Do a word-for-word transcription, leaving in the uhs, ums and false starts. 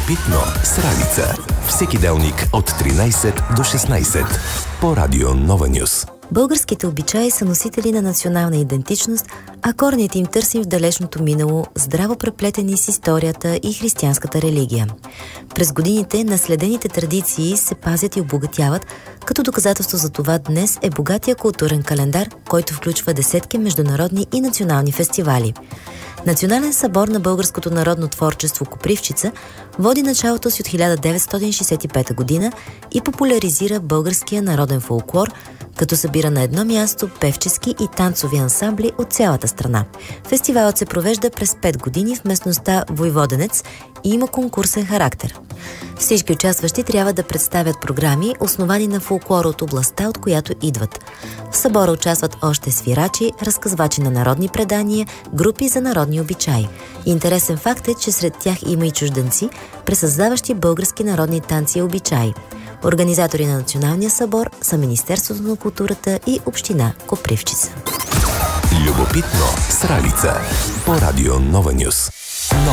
Любопитно с Ралица. Всеки делник от тринайсет до шестнайсет по Радио Нова Нюз. Българските обичаи са носители на национална идентичност, а корените им търсим в далечното минало, здраво преплетени с историята и християнската религия. През годините наследените традиции се пазят и обогатяват, като доказателство за това днес е богатия културен календар, който включва десетки международни и национални фестивали. Национален събор на българското народно творчество Копривщица води началото си от хиляда деветстотин шейсет и пета година и популяризира българския народен фолклор, като събира на едно място певчески и танцови ансамбли от цялата страна. Фестивалът се провежда през пет години в местността Войводенец и има конкурсен характер. Всички участващи трябва да представят програми, основани на фолклора от областта, от която идват. В събора участват още свирачи, разказвачи на народни предания, групи за народни обичаи. Интересен факт е, че сред тях има и чужденци, пресъздаващи български народни танци и обичаи. Организатори на Националния събор са Министерството на културата и община Копривщица. Любопитно с Ралица по Радио Нова Нюз.